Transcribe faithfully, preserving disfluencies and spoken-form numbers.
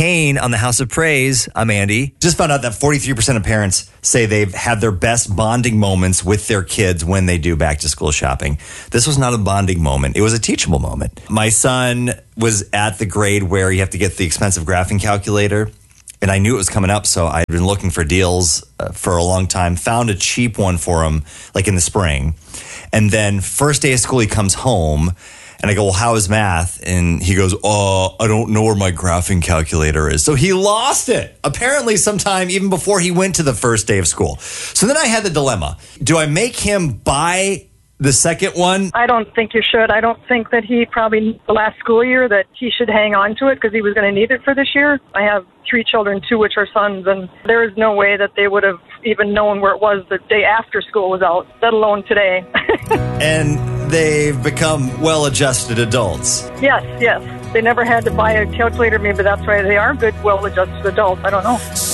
Kane on the House of Praise. I'm Andy. Just found out that forty-three percent of parents say they've had their best bonding moments with their kids when they do back to school shopping. This was not a bonding moment. It was a teachable moment. My son was at the grade where you have to get the expensive graphing calculator. And I knew it was coming up, so I'd been looking for deals uh, for a long time. Found a cheap one for him, like in the spring. And then first day of school, he comes home, and I go, well, how is math? And he goes, oh, I don't know where my graphing calculator is. So he lost it, apparently sometime even before he went to the first day of school. So then I had the dilemma. Do I make him buy the second one? I don't think you should. I don't think that he probably, the last school year, that he should hang on to it because he was going to need it for this year. I have three children, two which are sons, and there is no way that they would have even known where it was the day after school was out, let alone today. And they've become well-adjusted adults. Yes, yes. They never had to buy a calculator. Maybe that's why they are good, well-adjusted adults. I don't know.